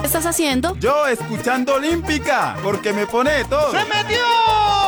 estás haciendo? Yo escuchando Olímpica, porque me pone de todo. ¡Se metió!